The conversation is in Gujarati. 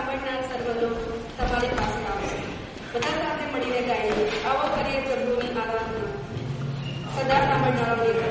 સાંભળનાર સર્વનો તમારી પાસે આવશે. બધા સાથે મળીને ગાઈએ.